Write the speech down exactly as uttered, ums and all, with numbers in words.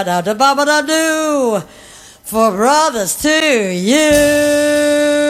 Da da ba ba da do for brothers to you.